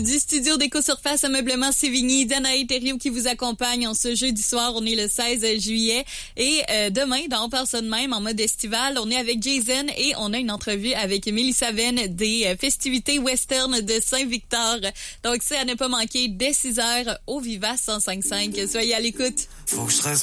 Du studio d'Éco-Surface Ameublement Sévigny, Danae Thériault qui vous accompagne en ce jeudi soir. On est le 16 juillet et demain, dans On parle ça de même, en mode estival, on est avec Jason et on a une entrevue avec Mélissa Venn des festivités western de Saint-Victor. Donc, c'est à ne pas manquer dès 6h au Viva 105.5. Soyez à l'écoute. Faut que je reste